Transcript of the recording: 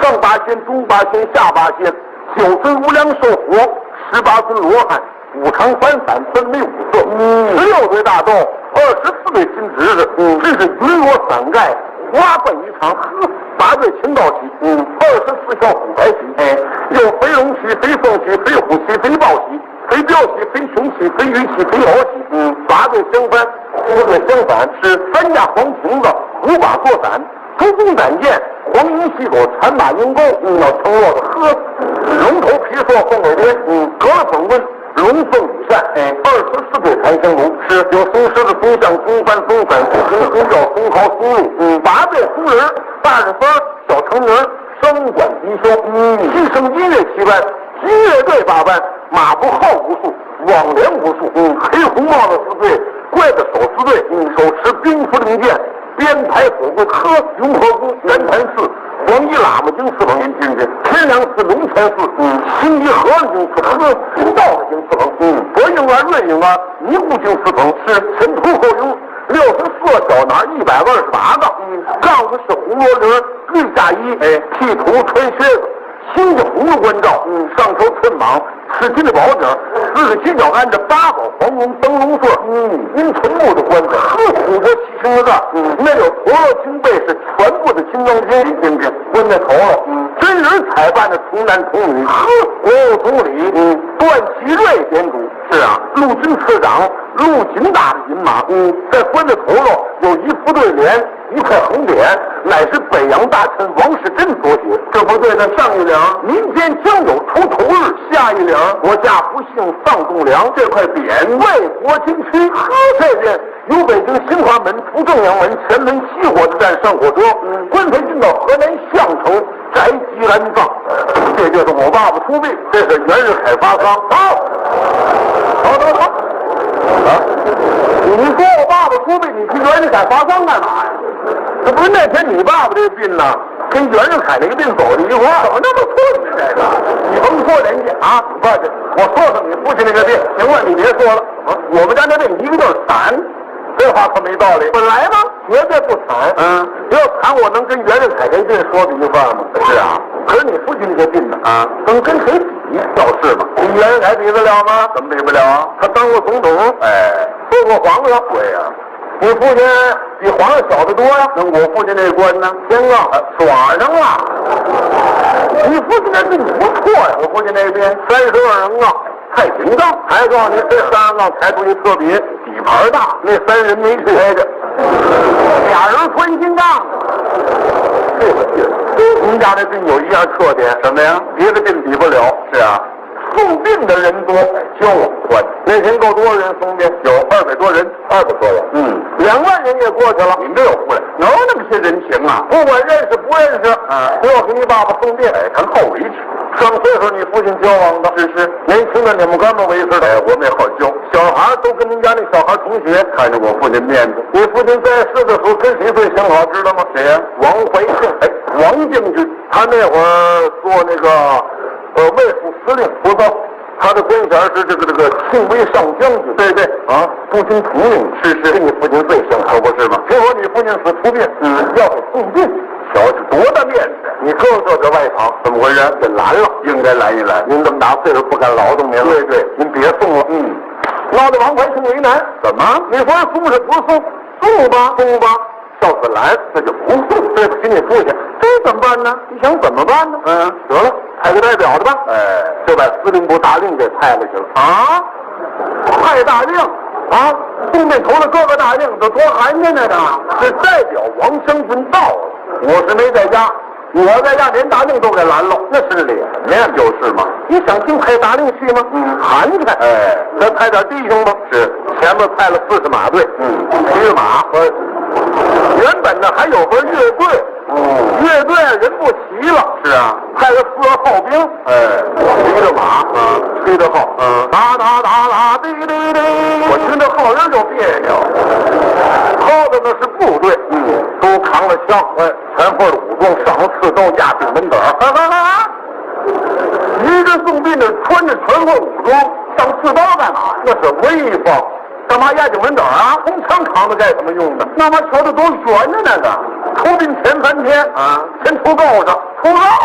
上八仙、中八仙、下八仙，9尊无量寿佛，18尊罗汉，5常翻伞，分为5色，16对大斗，24对金侄子，这是云罗伞盖，花冠一场，8对秦道旗，24条虎牌旗，有飞龙旗、飞凤旗、飞虎旗、飞豹旗、飞镖旗、飞熊旗、飞鱼旗、飞鳌旗，8对相反，4对相反，是3架黄亭子，5把坐伞，出弓斩箭，黄鹰细狗，缠马鹰钩，要承诺的龙头皮硕凤尾鞭，格了粉棍。龙凤羽扇，24对檀香炉，是有松狮子、松象、松帆、松伞、松鹰、松叫、松毫、松鹿，8对松人，80分小成人，声管低胸，牺牲音乐旗班，军乐队8班，马步号无数，网连无数，黑红帽子4队，怪子手4队，手持兵符令箭，编排火棍，雍和宫、南坛寺。黄衣喇嘛经4捧，天良寺、龙泉寺，新一和尚经4捧，道士经4捧，博应院、润应院、尼姑经4捧，是前凸后拥64小男128个，杠子是红罗铃，绿大衣，剃头穿靴子。新的红的关照，上头寸蟒，赤金的宝顶，47角安着8宝黄龙灯笼穗，阴沉木的冠子，虎脖7星的盖，那有陀螺青背，是全部的金刚经，关在头了，真人采办的童男童女，国务总理，段祺瑞点主，是啊，陆军次长，陆锦打的银马，在关在头了有一副对联。1块横匾，乃是北洋大臣王世贞所写。这部队的上一联，民间将有出头日；下一联，国家不幸丧栋梁。这块匾为国军区。这边由北京新华门出正阳门前门西火车站上火车，官匪进到河南项城宅基安葬。这就是我爸爸出殡，这是袁世凯发丧。好。你说我爸爸出殡，你去袁世凯发丧干嘛呀？这不是那天你爸爸这个殡呢，跟袁世凯那个殡走的一块儿，怎么那么错你这个？你甭说人家啊，不是，我说说你父亲那个殡。行了，你别说了，我们家那殡一个就是惨，这话可没道理。本来嘛，绝对不惨。要惨我能跟袁世凯这殡说的一块吗？是啊，可是你父亲这个殡呢，能跟谁比？就是嘛，你袁世凯比得了吗？怎么比不了啊？他当过总统，做过皇上。对呀。你父亲比皇上小得多呀，那我父亲那官呢？天杠耍上了。你父亲那病不错呀，我父亲那边32人杠，太紧张。还告诉你，这32杠抬出去特别底盘大，那3人没抬着，俩人穿心脏。这个劲儿，我们家这病有一样特点，什么呀？别的病比不了。是啊。送殡的人多，交往宽。那天够多少人送殡？有200多人，200多人。2万人也过去了。你没有过来，哪有那么些人情啊？不管认识不认识，都要给你爸爸送殡。他好为情。上岁数你父亲交往的，是年轻的你们干嘛为事的？我们也好交。小孩都跟您家那小孩同学，看着我父亲面子。你父亲在世的时候跟谁最相好，知道吗？谁呀？王怀庆。王将军，他那会儿做那个。卫副司令，不错，他的官衔是这个庆威上将军。对步军统领。是跟你父亲最相合，不是吗？听说你父亲死出殡，要给送殡，瞧是多大面子！你哥这外场怎么回事？给拦了，应该拦一拦。您这么大岁数不敢劳动您了。对，您别送了。闹得王怀庆为难。怎么？你说送是不送？送吧。要是拦，那就不送，对不起你父亲。这怎么办呢？你想怎么办呢？得了，派个代表的吧。就把司令部大令给派过去了。派大令啊！送这头的各个大令都多寒碜呢的，是代表王将军到了。我是没在家，我在家连大令都给拦了，那是脸面就是嘛。你想听派大令去吗？寒碜。再派点弟兄吧。是，前面派了40马队，骑着马和。原本呢还有个乐队，乐队人不齐了。是啊，派个4个号兵，骑着马，吹着号，哒哒哒哒滴滴滴。我听这号人就别扭。靠的那是部队，都扛了枪，全副的武装，上了刺刀架顶门等。一个送殡的穿着全副武装上刺刀干嘛？那是威风。干嘛压顶门等啊？红枪扛着干什么用的？那么瞧着多悬着那个。出殡前3天先出告上，出告